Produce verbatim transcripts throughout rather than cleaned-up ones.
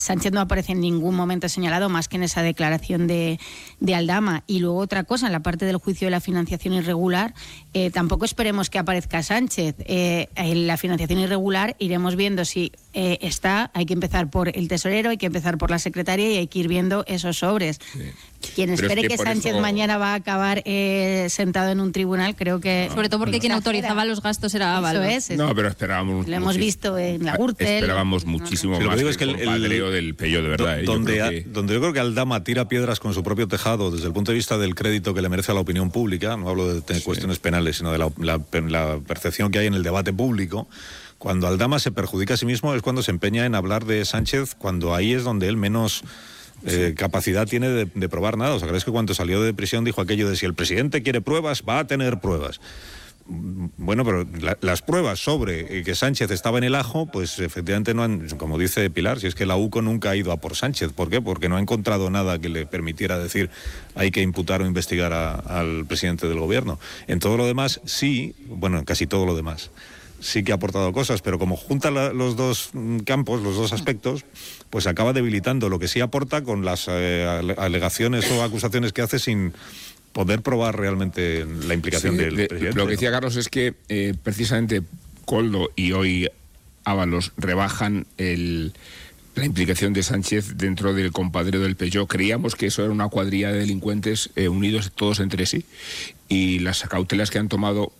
Sánchez no aparece en ningún momento señalado más que en esa declaración de, de Aldama. Y luego otra cosa, en la parte del juicio de la financiación irregular, eh, tampoco esperemos que aparezca Sánchez. Eh, en la financiación irregular iremos viendo si eh, está, hay que empezar por el tesorero, hay que empezar por la secretaria y hay que ir viendo esos sobres. Sí. Quien Pero espere es que, que Sánchez eso... mañana va a acabar eh, sentado en un tribunal, creo que... No, Sobre todo porque no. quien autorizaba los gastos era Ábalos. Eso es. No, pero esperábamos... Lo hemos visto en la Gürtel. Esperábamos muchísimo no, más digo que es que el, el del Peyo, de verdad. Do, donde, yo a, que... donde yo creo que Aldama tira piedras con su propio tejado desde el punto de vista del crédito que le merece a la opinión pública, no hablo de, de sí. cuestiones penales, sino de la, la, la percepción que hay en el debate público. Cuando Aldama se perjudica a sí mismo es cuando se empeña en hablar de Sánchez, cuando ahí es donde él menos... Eh, sí. capacidad tiene de, de probar nada. O sea, ¿crees que cuando salió de prisión dijo aquello de si el presidente quiere pruebas, va a tener pruebas? Bueno, pero la, las pruebas sobre que Sánchez estaba en el ajo, pues efectivamente no han, como dice Pilar, si es que la U C O nunca ha ido a por Sánchez. ¿Por qué? Porque no ha encontrado nada que le permitiera decir hay que imputar o investigar a, al presidente del gobierno. En todo lo demás, sí, bueno, en casi todo lo demás. Sí que ha aportado cosas, pero como junta la, los dos campos, los dos aspectos, pues acaba debilitando lo que sí aporta con las eh, alegaciones o acusaciones que hace sin poder probar realmente la implicación sí, del de, presidente. Lo que decía Carlos es que eh, precisamente Koldo y hoy Ábalos rebajan el... la implicación de Sánchez dentro del compadreo del Peyo. Creíamos que eso era una cuadrilla de delincuentes eh, unidos todos entre sí, y las cautelas que han tomado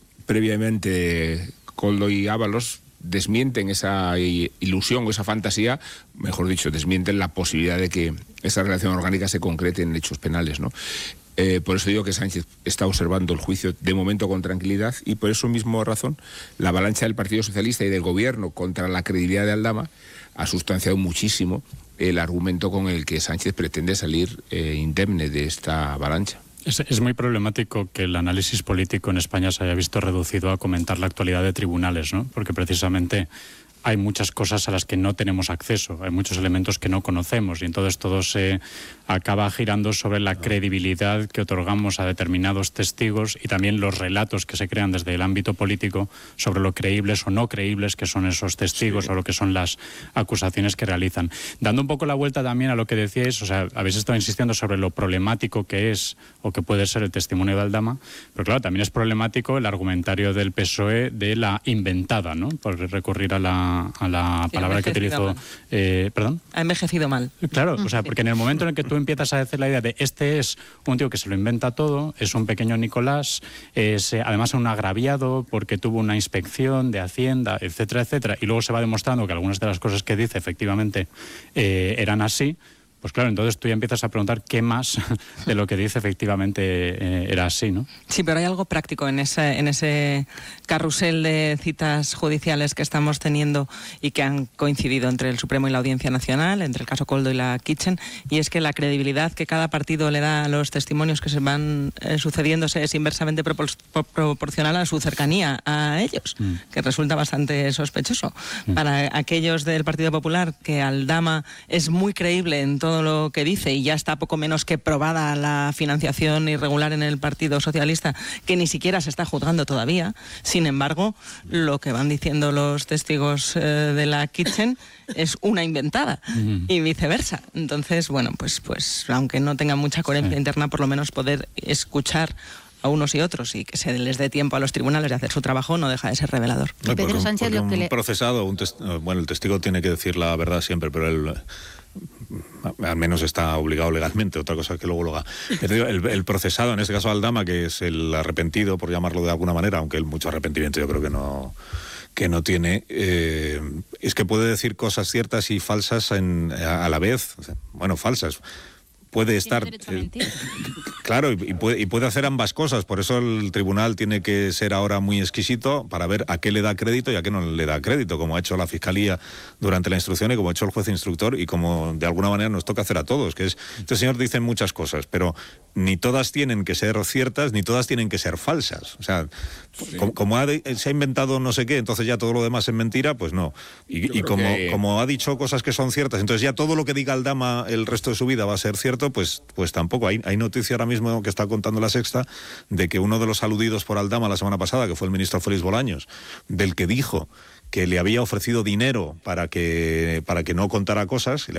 previamente Koldo y Ábalos desmienten esa ilusión o esa fantasía, mejor dicho, desmienten la posibilidad de que esa relación orgánica se concrete en hechos penales, ¿no? Eh, por eso digo que Sánchez está observando el juicio de momento con tranquilidad, y por eso mismo razón la avalancha del Partido Socialista y del Gobierno contra la credibilidad de Aldama ha sustanciado muchísimo el argumento con el que Sánchez pretende salir eh, indemne de esta avalancha. Es, es muy problemático que el análisis político en España se haya visto reducido a comentar la actualidad de tribunales, ¿no? Porque precisamente hay muchas cosas a las que no tenemos acceso, hay muchos elementos que no conocemos, y entonces todo se acaba girando sobre la credibilidad que otorgamos a determinados testigos y también los relatos que se crean desde el ámbito político sobre lo creíbles o no creíbles que son esos testigos, sí, o lo que son las acusaciones que realizan. Dando un poco la vuelta también a lo que decíais, o sea, habéis estado insistiendo sobre lo problemático que es o que puede ser el testimonio de Aldama, pero claro, también es problemático el argumentario del P S O E de la inventada, ¿no? Por recurrir a la, a la sí, palabra que utilizó... Eh, ¿Perdón? Ha envejecido mal. Claro, o sea, porque en el momento en el que tú empiezas a decir la idea de este es un tío que se lo inventa todo, es un pequeño Nicolás, es eh, además un agraviado porque tuvo una inspección de Hacienda, etcétera, etcétera, y luego se va demostrando que algunas de las cosas que dice efectivamente eh, eran así, pues claro, entonces tú ya empiezas a preguntar qué más de lo que dice efectivamente eh, era así, ¿no? Sí, pero hay algo práctico en ese, en ese carrusel de citas judiciales que estamos teniendo y que han coincidido entre el Supremo y la Audiencia Nacional, entre el caso Koldo y la Kitchen, y es que la credibilidad que cada partido le da a los testimonios que se van eh, sucediéndose es inversamente propor proporcional a su cercanía a ellos, mm. que resulta bastante sospechoso. Mm. Para aquellos del Partido Popular, que Aldama es muy creíble en todo todo lo que dice, y ya está poco menos que probada la financiación irregular en el Partido Socialista, que ni siquiera se está juzgando todavía. Sin embargo, lo que van diciendo los testigos eh, de la Kitchen es una inventada, uh-huh. y viceversa. Entonces, bueno, pues, pues aunque no tengan mucha coherencia sí. interna, por lo menos poder escuchar a unos y otros y que se les dé tiempo a los tribunales de hacer su trabajo no deja de ser revelador. No, Pedro porque, Sánchez porque lo que un le... procesado, un test... bueno, el testigo tiene que decir la verdad siempre, pero él al menos está obligado legalmente, otra cosa es que luego lo haga. El, el procesado, en este caso Aldama, que es el arrepentido, por llamarlo de alguna manera, aunque él mucho arrepentimiento yo creo que no que no tiene, eh, es que puede decir cosas ciertas y falsas en, a, a la vez, bueno, falsas. Puede estar eh, claro, y puede, y puede hacer ambas cosas. Por eso el tribunal tiene que ser ahora muy exquisito para ver a qué le da crédito y a qué no le da crédito, como ha hecho la Fiscalía durante la instrucción y como ha hecho el juez instructor, y como de alguna manera nos toca hacer a todos, que es, este señor dice muchas cosas, pero ni todas tienen que ser ciertas, ni todas tienen que ser falsas. O sea, sí. como, como ha de, se ha inventado no sé qué, entonces ya todo lo demás es mentira, pues no. Y, y como, que... como ha dicho cosas que son ciertas, entonces ya todo lo que diga Aldama el resto de su vida va a ser cierto, pues, pues tampoco. Hay, hay noticia ahora mismo que está contando La Sexta de que uno de los aludidos por Aldama la semana pasada, que fue el ministro Félix Bolaños, del que dijo que le había ofrecido dinero para que, para que no contara cosas,